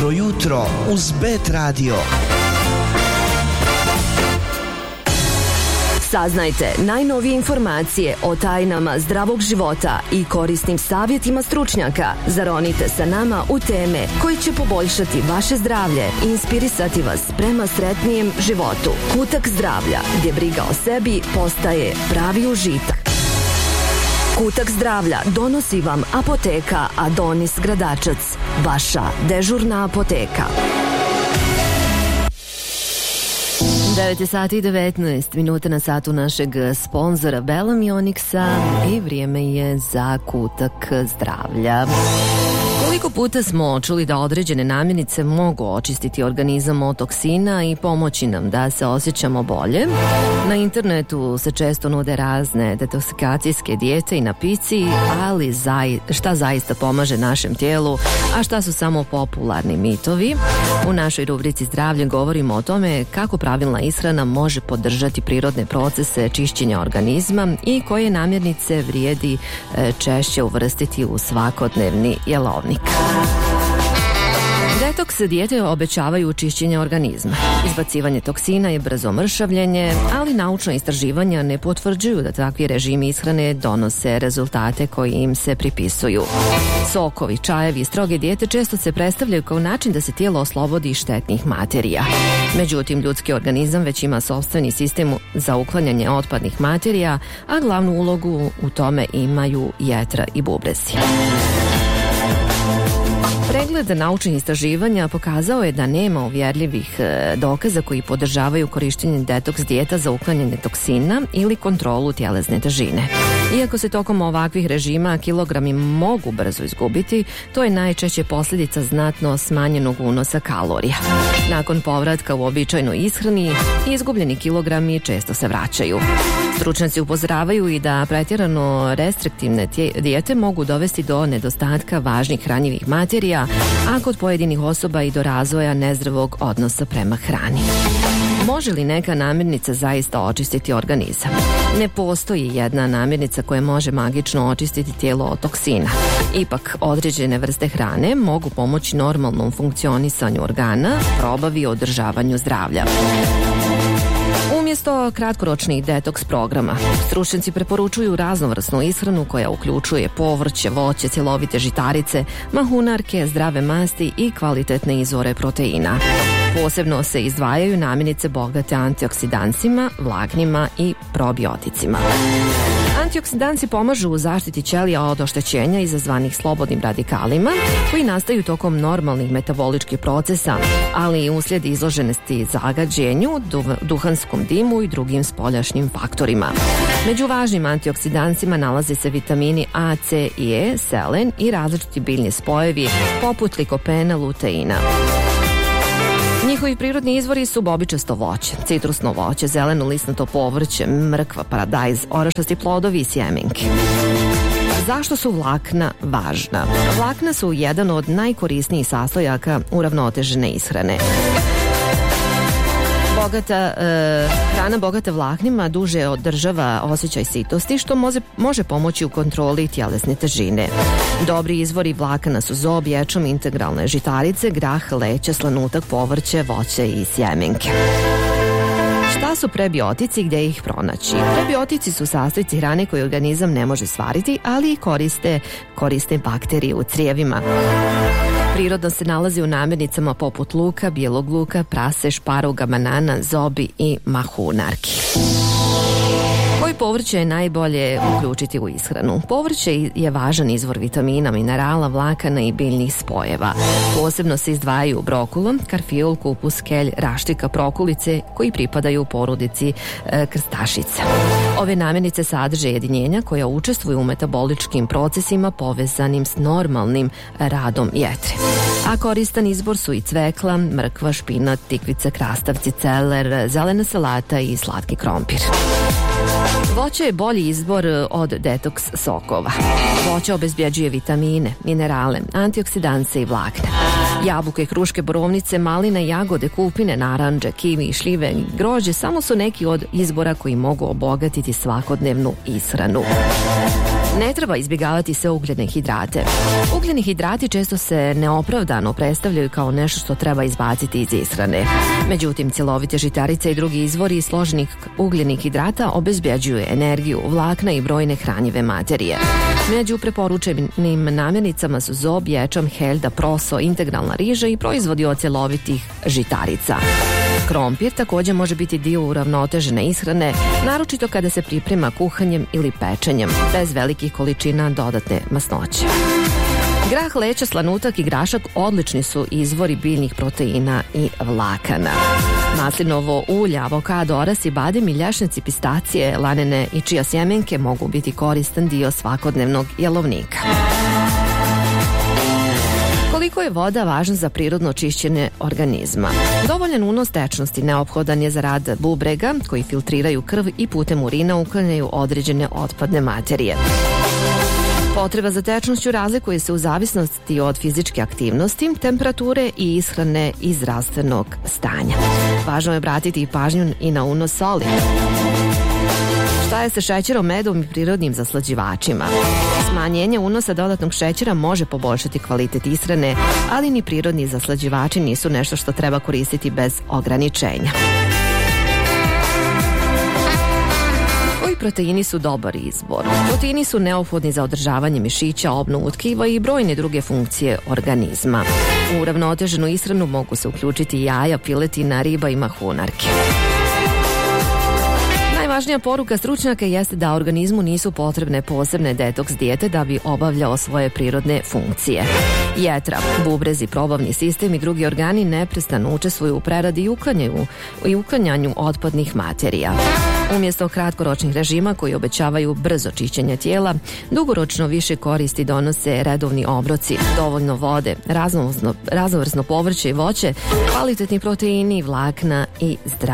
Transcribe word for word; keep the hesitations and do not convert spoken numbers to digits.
Dobro jutro uz Bet Radio. Saznajte najnovije informacije o tajnama zdravog života i korisnim savjetima stručnjaka. Zaronite sa nama u teme koje će poboljšati vaše zdravlje i inspirisati vas prema sretnijem životu. Kutak zdravlja, gdje briga o sebi postaje pravi užitak. Kutak zdravlja donosi vam apoteka Adonis Gradačac, vaša dežurna apoteka. devet sati i devetnaest minuta na satu našeg sponzora Belamionixa i vrijeme je za kutak zdravlja. Koliko puta smo čuli da određene namirnice mogu očistiti organizam od toksina i pomoći nam da se osjećamo bolje? Na internetu se često nude razne detoksikacijske dijete i napici, ali zaj, šta zaista pomaže našem tijelu, a šta su samo popularni mitovi? U našoj rubrici Zdravlje govorimo o tome kako pravilna ishrana može podržati prirodne procese čišćenja organizma i koje namirnice vrijedi češće uvrstiti u svakodnevni jelovnik. Detoks dijete obećavaju čišćenje organizma. Izbacivanje toksina i brzo mršavljenje, ali naučna istraživanja ne potvrđuju da takvi režimi ishrane donose rezultate koji im se pripisuju. Sokovi, čajevi i stroge dijete često se predstavljaju kao način da se tijelo oslobodi štetnih materija. Međutim, ljudski organizam već ima sopstveni sistem za uklanjanje otpadnih materija, a glavnu ulogu u tome imaju jetra i bubrezi. Pregled naučnih istraživanja pokazao je da nema uvjerljivih dokaza koji podržavaju korištenje detoks dijeta za uklanjanje toksina ili kontrolu tjelesne težine. Iako se tokom ovakvih režima kilogrami mogu brzo izgubiti, to je najčešće posljedica znatno smanjenog unosa kalorija. Nakon povratka u običajnoj ishrani, izgubljeni kilogrami često se vraćaju. Stručnjaci upozoravaju i da pretjerano restriktivne dijete mogu dovesti do nedostatka važnih hranjivih materija, a kod pojedinih osoba i do razvoja nezdravog odnosa prema hrani. Može li neka namirnica zaista očistiti organizam? Ne postoji jedna namirnica koja može magično očistiti tijelo od toksina. Ipak, određene vrste hrane mogu pomoći normalnom funkcionisanju organa, probavi i održavanju zdravlja. Umjesto kratkoročnih detoks programa, stručnjaci preporučuju raznovrsnu ishranu koja uključuje povrće, voće, cjelovite žitarice, mahunarke, zdrave masti i kvalitetne izvore proteina. Posebno se izdvajaju namirnice bogate antioksidansima, vlaknima i probioticima. Antioksidansi pomažu u zaštiti ćelija od oštećenja izazvanih slobodnim radikalima koji nastaju tokom normalnih metaboličkih procesa, ali i uslijed izloženosti zagađenju, duhanskom dimu i drugim spoljašnjim faktorima. Među važnim antioksidansima nalaze se vitamini A, C i E, selen i različiti biljni spojevi poput likopena, luteina. Njihovi prirodni izvori su bobičasto voće, citrusno voće, zeleno lisnato povrće, mrkva, paradajz, orašasti plodovi i sjemenke. Zašto su vlakna važna? Vlakna su jedan od najkorisnijih sastojaka uravnotežene ishrane. Bogata, e, hrana bogata vlaknima duže održava osjećaj sitosti, što može, može pomoći u kontroli tjelesne težine. Dobri izvori vlakana su zob, ječam, integralne žitarice, grah, leće, slanutak, povrće, voće i sjemenke. Šta su prebiotici i gdje ih pronaći? Prebiotici su sastojci hrane koje organizam ne može svariti, ali i koriste, koriste bakterije u crijevima. Prirodno se nalazi u namirnicama poput luka, bijelog luka, prase, šparuga, banana, zobi i mahunarki. Koji povrće je najbolje uključiti u ishranu? Povrće je važan izvor vitamina, minerala, vlakana i biljnih spojeva. Posebno se izdvajaju brokula, karfiol, kupus, kelj, raštika, prokulice koji pripadaju porodici e, krstašica. Ove namirnice sadrže jedinjenja koja učestvuju u metaboličkim procesima povezanim s normalnim radom jetre. A koristan izbor su i cvekla, mrkva, špinat, tikvice, krastavci, celer, zelena salata i slatki krompir. Voće je bolji izbor od detoks sokova. Voće obezbjeđuje vitamine, minerale, antioksidanse i vlakne. Jabuke, kruške, borovnice, maline, jagode, kupine, naranđe, kivi, šljive i grožđe samo su neki od izbora koji mogu obogatiti svakodnevnu ishranu. Ne treba izbjegavati sve ugljene hidrate. Ugljeni hidrati često se neopravdano predstavljaju kao nešto što treba izbaciti iz ishrane. Međutim, cjelovite žitarice i drugi izvori složenih ugljenih hidrata obezbjeđuju energiju, vlakna i brojne hranjive materije. Među preporučenim namirnicama su zob, ječam, helda, proso, integralna riža i proizvodi od cjelovitih žitarica. Krompir također može biti dio uravnotežene ishrane, naročito kada se priprema kuhanjem ili pečenjem, bez velikih količina dodatne masnoće. Grah, leća, slanutak i grašak odlični su izvori biljnih proteina i vlakana. Maslinovo ulje, avokado, orasi, badem i lješnjaci, pistacije, lanene i čija sjemenke mogu biti koristan dio svakodnevnog jelovnika. Koliko je voda važna za prirodno čišćenje organizma? Dovoljan unos tečnosti neophodan je za rad bubrega koji filtriraju krv i putem urina uklanjaju određene otpadne materije. Potreba za tečnošću razlikuje se u zavisnosti od fizičke aktivnosti, temperature i ishrane i zdravstvenog stanja. Važno je obratiti pažnju i na unos soli. Šta je sa šećerom, medom i prirodnim zaslađivačima? Smanjenje unosa dodatnog šećera može poboljšati kvalitet ishrane, ali ni prirodni zaslađivači nisu nešto što treba koristiti bez ograničenja. Koji proteini su dobar izbor? Proteini su neophodni za održavanje mišića, obnovu tkiva i brojne druge funkcije organizma. U uravnoteženu ishranu mogu se uključiti jaja, piletina, riba i mahunarke. Najvažnija poruka stručnjaka jeste da organizmu nisu potrebne posebne detoks dijete da bi obavljao svoje prirodne funkcije. Jetra, bubrezi, probavni sistem i drugi organi neprestano učestvuju u preradi i uklanjanju, i uklanjanju otpadnih materija. Umjesto kratkoročnih režima koji obećavaju brzo čišćenje tijela, dugoročno više koristi donose redovni obroci, dovoljno vode, raznovrsno, raznovrsno povrće i voće, kvalitetni proteini, vlakna i zdrav